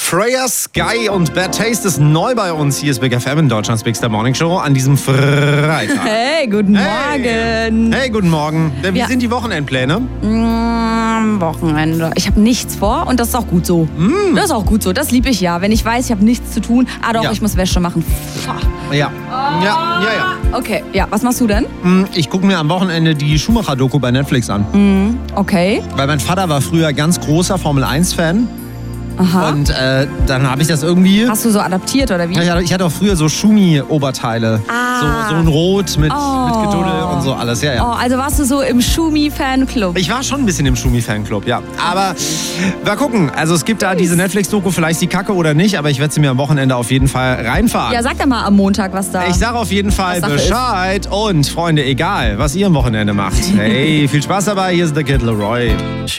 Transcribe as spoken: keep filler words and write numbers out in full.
Freya Sky und Bad Taste ist neu bei uns. Hier ist Big F M in Deutschlands Big Star Morning Show an diesem Freitag. Hey, guten Hey. Morgen. Hey, guten Morgen. Wie Ja. sind die Wochenendpläne? Mm, Wochenende. Ich habe nichts vor und das ist auch gut so. Mm. Das ist auch gut so. Das liebe ich ja. Wenn ich weiß, ich habe nichts zu tun. Ah doch, Ja. ich muss Wäsche machen. Ja. Ja, ja, ja. Okay, ja. Was machst du denn? Hm, Ich gucke mir am Wochenende die Schumacher-Doku bei Netflix an. Mm, okay. Weil mein Vater war früher ganz großer Formel eins Fan. Aha. Und äh, dann habe ich das irgendwie... Hast du so adaptiert oder wie? Ich hatte, ich hatte auch früher so Schumi-Oberteile. Ah. So, so ein Rot mit, Oh. mit Geduddel und so alles. Ja, ja. Oh, also warst du so im Schumi-Fanclub? Ich war schon ein bisschen im Schumi-Fanclub, ja. Aber mal gucken. Also es gibt da diese Netflix-Doku, vielleicht ist die Kacke oder nicht, aber ich werde sie mir am Wochenende auf jeden Fall reinfahren. Ja, sag doch mal am Montag, was da... Ich sage auf jeden Fall Was Sache Bescheid. Und Freunde, egal, was ihr am Wochenende macht. Hey, viel Spaß dabei. Hier ist der Kid Leroy.